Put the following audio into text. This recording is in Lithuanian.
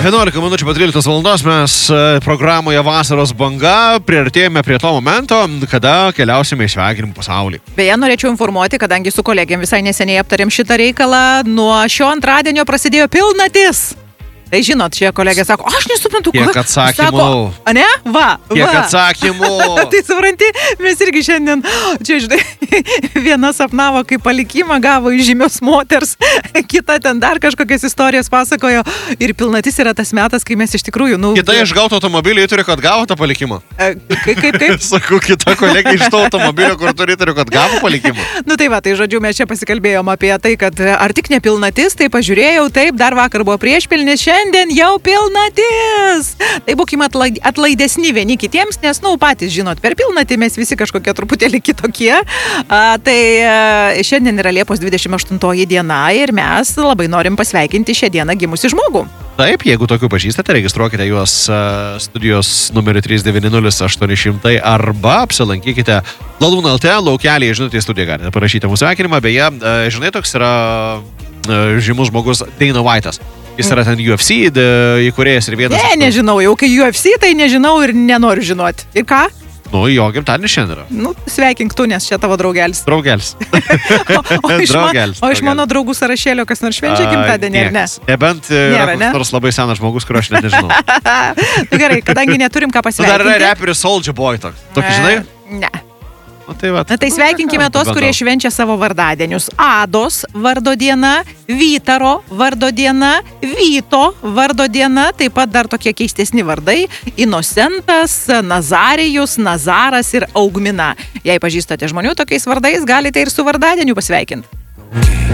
11 minučių po 13 valandos mes programoje Vasaros banga priartėjome prie to momento, kada keliausime į sveikinimų pasaulį. Beje, norėčiau informuoti, kadangi su kolegėm visai neseniai aptarėm šitą reikalą, nuo šio antradienio prasidėjo pilnatis. Tai žinot, šie kolegė sako, aš nesuprantu, kiek atsakymų. Sako, ne? Kiek atsakymų. Tai supranti, mes irgi šiandien, čia žinai, viena sapnavo, kaip palikimą gavo iš žymios moters, kita ten dar kažkokias istorijas pasakojo ir pilnatis yra tas metas, kai mes iš tikrųjų, Kita iš gauto automobilį turi, kad gavo tą palikimą. Kaip? Sakau, kita kolegė iš to automobilio, kur turi, kad gavo palikimą. Tai va, tai žodžiu, mes čia pasikalbėjom apie tai, kad ar tik ne pilnatis, tai pažiūrėjau, taip, dar vakar buvo priešpilnis, šiandien jau pilnatis. Tai būkime atlaidesni vieni kitiems, nes, patys žinot, per pilnatį mes visi kažkokie truputėlį kitokie. Tai šiandien yra Liepos 28 diena ir mes labai norim pasveikinti šią dieną gimusi žmogų. Taip, jeigu tokių pažįstate, registruokite juos studijos numeriu 390-800 arba apsilankykite Lalūn LT, laukelėje, žinote, į studiją galite parašyti mūsų sveikinimą. Beje, žinai, toks yra žymus žmogus Dana White'as. Jis yra ten UFC įkūrėjas ir vienas. Nežinau, jau kai UFC, tai nežinau ir nenoriu žinoti. Ir ką? Jo gimtadienis šiandien yra. Sveikink tu, nes čia tavo draugelis. Draugelis. O iš mano draugų sąrašėlio kas nors švenčia gimtadienį, ar ne? Nebent yra koks nors labai senas žmogus, kurio aš net nežinau. Gerai, kadangi neturim ką pasveikinti. Dar yra reperis Soulja Boy toks. Tokį žinai? Ne. Tai sveikinkime tos, kurie švenčia savo vardadienius. Ados vardo diena, Vytaro vardo diena, Vyto vardo diena, taip pat dar tokie keistesni vardai – Inocentas, Nazarijus, Nazaras ir Augmina. Jei pažįstate žmonių tokiais vardais, galite ir su vardadieniu pasveikinti.